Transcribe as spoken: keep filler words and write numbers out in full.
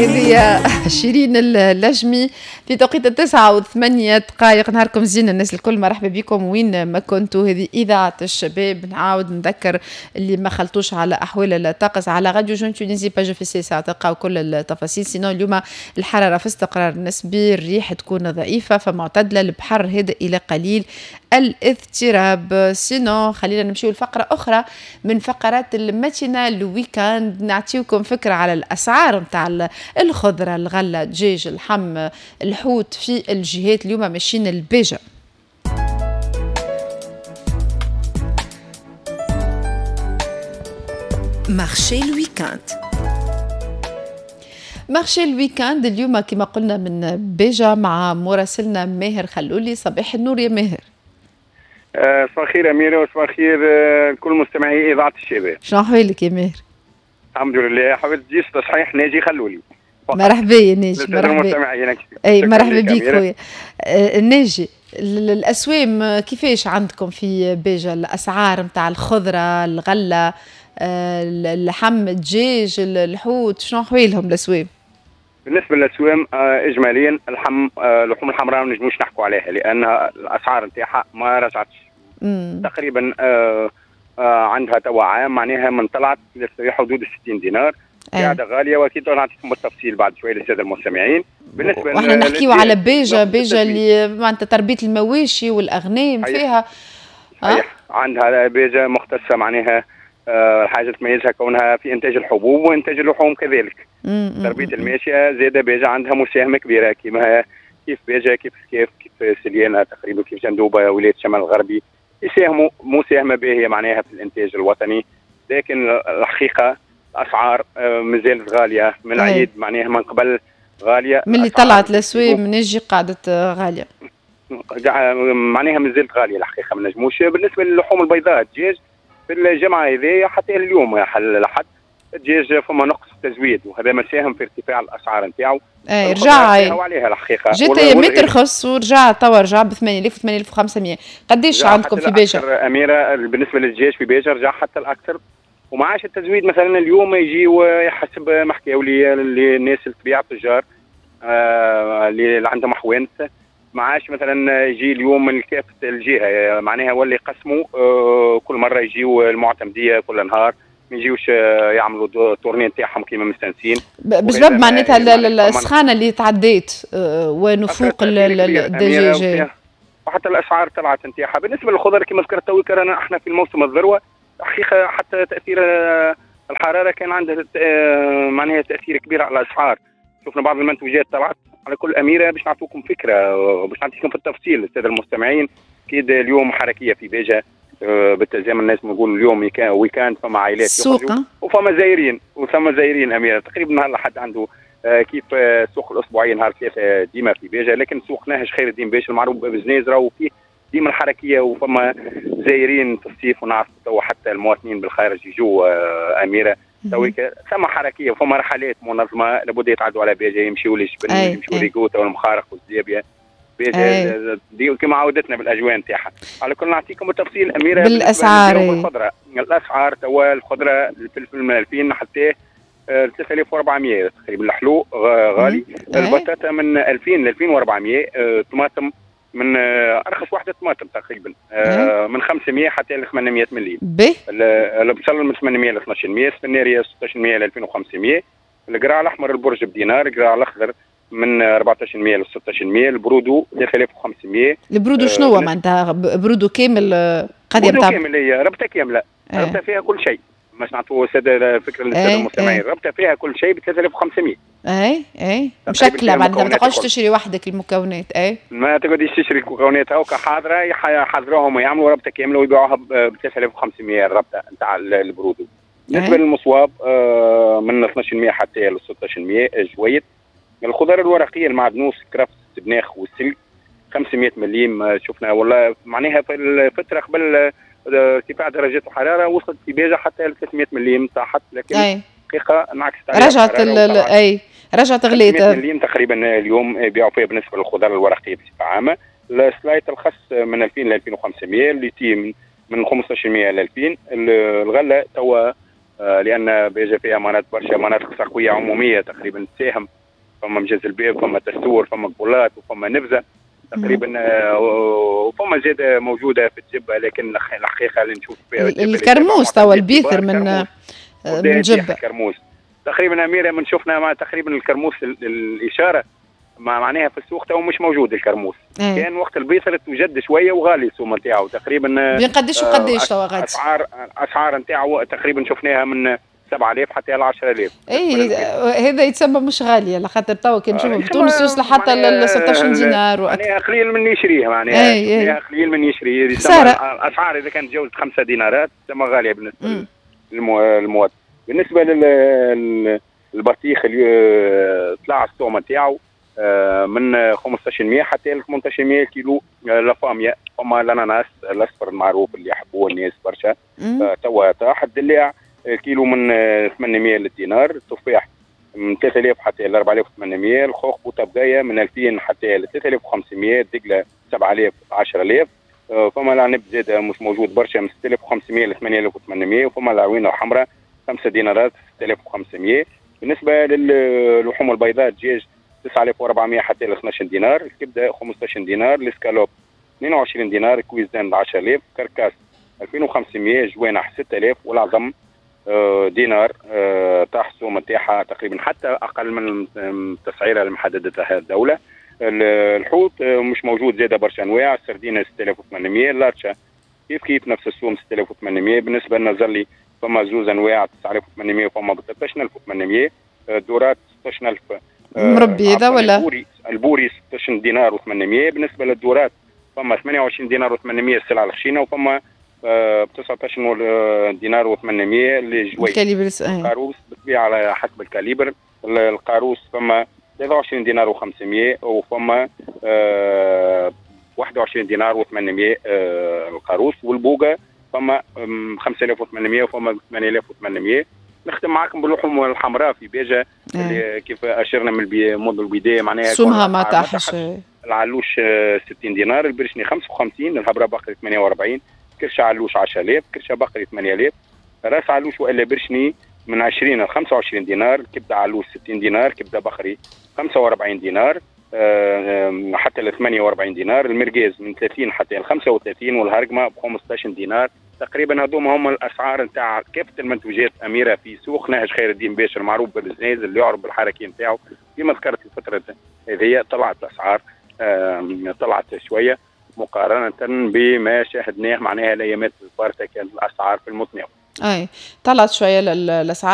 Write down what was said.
هذه شيرين اللجمي في توقيت التسعة وثمانية دقائق. نهاركم زين الناس الكل، مرحبا بكم وين ما كنتوا. هذه إذاعة الشباب. نعاود نذكر اللي ما خلطوش على أحوال الطقس على راديو جون تونيزي باج في ساعة تلقاو كل التفاصيل. سينو اليوم الحرارة في استقرار نسبي، الريح تكون ضعيفة فمعتدلة، البحر هادئ إلى قليل الاضطراب. سينو خلينا نمشيو لفقرة أخرى من فقرات الماتينا الويكاند، نعطيكم فكرة على الأسعار متاع الخضرة، الغلة، الدجاج، اللحم، الحوت في الجهات. اليوم ماشيين البيجة. مارشي الويكاند. مارشي الويكاند اليوم كما قلنا من بيجة مع مراسلنا ماهر خلولي. صباح النور يا ماهر. صباح الخير أميرة وصباح الخير كل مستمعي إذاعة الشباب. شنو أحوالك يا ماهر؟ الحمد لله. حاولت تجيش تصحيح ناجي خلولي. مرحبا يا ناجي. مرحبا. أي مرحبا بك خويا. آه ناجي، الأسوام كيفاش عندكم في بيجة؟ الأسعار متاع الخضرة، الغلة، آه اللحم، الدجاج، الحوت، شنو أحوالهم الأسوام؟ بالنسبة للأسوام آه إجماليا اللحم آه اللحوم الحمراء ما نجموش نحكوا عليها لأنها الأسعار نتاعها ما رجعتش. مم. تقريبا آه آه عندها توا عام معناها من طلعت في حدود ستين دينار. قاعدة أه. غالية، وأكيد نعطيكم بالتفصيل بعد شوية للسادة المستمعين. بالنسبة واحنا نحكيو على بيجة بيجة اللي معناتها تربية المواشي والأغنام فيها. صحيح. عندها بيجة مختصة معناها آه حاجة تميزها كونها في إنتاج الحبوب وإنتاج اللحوم كذلك. مم. تربية الماشية زادة بيجة عندها مساهمة كبيرة كيما كيف بيجة كيف كيف كيف سليانة تقريبا كيف جندوبة ولاية الشمال الغربي يساهموا مساهمة باهية معناها في الإنتاج الوطني. لكن الحقيقة الأسعار مازالت غالية من العيد معناها من قبل غالية. من اللي طلعت الأسواق من نجي قعدت غالية معناها مازالت غالية الحقيقة. ما نجموش. بالنسبة للحوم البيضاء الدجاج في الجمعة هذه حتى اليوم لحد الدجاج فما نقص تزويد وهذا ما ساهم في ارتفاع الأسعار نتاعو. اي رجع عليها الحقيقة جات ايامات ترخص ورجع توا رجع ب ثمانية آلاف و ثمانية آلاف وخمسمية. قديش عندكم في بيجة؟ أميرة بالنسبة للدجاج في بيجة رجع حتى الأكثر. ومعاش التزويد مثلا اليوم يجي ويحسب ما حكاو لي الناس اللي تبيع التجار آه اللي عندهم حوانت معاش مثلا يجي اليوم من كافة الجهة معناها واللي قسموا آه كل مرة يجيوا المعتمدية كل نهار ما يجيوش يعملوا تورني نتاعهم كيما مستانسين بسبب معناتها السخانة اللي تعديت آه ونفوق الدجاج وحتى الأسعار طلعت نتاعها. بالنسبة للخضر كما ذكرت توي رانا احنا في الموسم الذروة حقيقة حتى تأثير الحرارة كان عندها معناها تأثير كبير على الأسعار. شفنا بعض المنتوجات طلعت. على كل أميرة باش نعطوكم فكرة باش نعطيكم في التفصيل السادة المستمعين. أكيد اليوم حركية في بيجة بالتزامن الناس نقول اليوم ويكاند فما عائلات يخرجوا وفما زايرين وفما زايرين أميرة. تقريبا نهار لحد عنده كيف سوق الأسبوعي نهار ثلاثة ديما في بيجة، لكن سوق ناهش خير الدين بيجة المعروف بزنيزرة وفيه ديما الحركية وفما زايرين في الصيف ونعرف تو حتى المواطنين بالخارج يجوا أميرة تويك ثم حركية وفما رحلات منظمة لابد يتعدوا على بيجة يمشيوا لشبن يمشيوا لقوطة والمخارق والزيابية بيجة دي كما عودتنا بالأجواء نتاعها. على كل نعطيكم التفصيل أميرة بالأسعار. الخضرة الأسعار توا الخضرة الفلفل من ألفين حتى ثلاثة آلاف وأربعمية تقريبا. الحلو غالي. البطاطا من ألفين ل ألفين وأربعمية. طماطم من ارخص واحده طماطم تقريبا آه من خمسمية حتى ل ثمانمية مليم. البصل من ثمانمية ل اثناش مية. السناريه ستة عشر ل ألفين وخمسمية. القراع الاحمر البرج بدينار. القراع الاخضر من أربعة عشر مية ل ستة عشر مية. البرودو ثلاثة آلاف وخمسمية. البرودو شنو معناتها برودو كامل قضيه نتاع برودو كامل هي ربطه كامله آه. ربطه فيها كل شيء باش نعطوا ساده فكره للساده المستمعين. ربطه فيها كل شيء ب ثلاثة آلاف وخمسمية. اي اي مشكله معناتها ما تقعدش تشري وحدك المكونات. اي ما تقعديش تشري المكونات هاكا حاضره يحضروهم ويعملوا ربطه كامله ويبيعوها ب ثلاثة آلاف وخمسمية الربطه نتاع البرودو. بالنسبه للمصواب آه من اثناش مية حتى ل ستة عشر مية جويد. الخضار الورقيه المعدنوس كرفس السبناخ والسلك خمسمية مليم. شفنا والله معناها في الفتره قبل ارتفاع درجات الحراره وصلت في بيجة حتى ل ثلاثمية مليم طاحت لكن حقيقه انعكست رجعت اي رجعت غليت ثلاثمية مليم تقريبا اليوم يبيعوا فيها بالنسبه للخضار الورقيه بصفه عامه. السلايط الخس من ألفين ل ألفين وخمسمية. الليتي من خمسة عشر مية ل ألفين. الغله توا لان بيجا فيها مناطق برشا مناطق سقويه عموميه تقريبا تساهم، فما مجاز الباب، فما تستور، فما قبولات، وفما نبذه تقريبا، وفما زاد موجوده في الجبه، لكن الحقيقه اللي نشوف فيها الكرموس توا البيثر من من جبه الكرموس تقريبا اميره من شفنا مع تقريبا الكرموس الاشاره مع معناها في السوق تو مش موجود الكرموس. ايه. كان وقت البيثر توجد شويه وغالي السوم نتاعو تقريبا بين قداش وقداش توا غادي؟ اسعار اسعار نتاعو تقريبا شفناها من سبعة آلاف حتى ل عشرة آلاف. اي هذا يتسمى مش غاليه لخاطر توا كي نشوفوا في تونس يوصل حتى ل ستة عشر دينار معناها قليل من يشريه معناها اي قليل من يشريه. الاسعار اذا كانت تجاوز خمسة دينارات تسمى غاليه بالنسبه للمواطن. بالنسبه للبطيخ اللي طلع السوم نتاعو من خمسطاش بالمئة حتى ل ثمانية عشر بالمئة كيلو لافاميا. فما الاناناس الاصفر المعروف اللي يحبوه الناس برشا توا طاح الدلاع كيلو من ثمانمئة للدينار، التفاح من ثلاثة آلاف حتى ل أربعة آلاف وثمانمئة، الخوخ بوطبقايه من ألفين حتى ل ثلاثة آلاف وخمسمئة، الدقله سبعة آلاف عشرة آلاف، فما العنب زاد مش موجود برشا من ستة آلاف وخمسمئة ل ثمانية آلاف وثمانمئة، وفما العوينه الحمراء خمسة دينارات ستة آلاف وخمسمئة. بالنسبه للحوم البيضاء الدجاج تسعة آلاف وأربعمئة حتى ل اثناش دينار، الكبده خمسطاش دينار، الاسكالوب اثنين وعشرين دينار، كويزدان عشرة آلاف، كركاس ألفين وخمسمئة، جوانح ستة آلاف، والعظم دينار تاع السوم نتاعها تقريبا حتى اقل من التسعيره اللي محددتها الدوله. الحوت مش موجود زاده برشا انواع، السردينه ستة آلاف وثمانمئة، اللارشا كيف كيف نفس السوم ستة آلاف وثمانمئة. بالنسبه لنا زلي فما زوز انواع تسعة آلاف وثمانمئة وفما ب ثلاثة عشر ألف وثمانمئة، الدورات ستة عشر ألف مربي هذا ولا البوري البوري ستة عشر دينار وثمانمئة. بالنسبه للدورات فما ثمانية وعشرين دينار وثمانمئة السلعه الخشينه، وفما ب تسعة عشر دينار وثمانمئة لجوي الكاليبرس. القاروس بالطبيعه على حسب الكاليبر. القاروس فما ثلاثة وعشرين دينار وخمسمئة، وفما أه واحد وعشرين دينار وثمانمئة أه القاروس. والبوقه فما خمسة آلاف وثمانمئة وفما ثمانية آلاف وثمانمئة. نختم معكم باللحوم الحمراء في بيجا اللي كيف اشرنا من منذ البدايه معناها سومها ما طاحش. العلوش ستين دينار، البرشني خمسة وخمسين، الهبره بقري ثمانية وأربعين، كرشه علوش عشرة آلاف، كرشه بقري ثمانية آلاف، راس علوش والا برشني من عشرين ل خمسة وعشرين دينار، كبده علوش ستين دينار، كبده بقري خمسة وأربعين دينار حتى ل ثمانية وأربعين دينار، المرقاز من ثلاثين حتى ل خمسة وثلاثين، والهرقمه ب خمسطاش دينار. تقريبا هذوما هم الاسعار نتاع كافه المنتوجات اميره في سوق نهج خير الدين باشر معروف بالزنيز اللي يعرف بالحركه نتاعو. كما ذكرت الفتره هذه طلعت الاسعار طلعت شويه مقارنه بما شاهدناه معناها الايامات الفارطه كانت الاسعار في المتناول. اي طلعت شويه الاسعار.